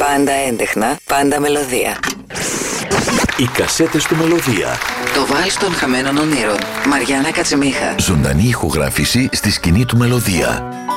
Πάντα έντεχνα, πάντα μελωδία. Οι κασέτες του Μελωδία. Το βάλς των χαμένων ονείρων. Μαριάννα Κατσιμίχα. Ζωντανή ηχογράφηση στη σκηνή του Μελωδία.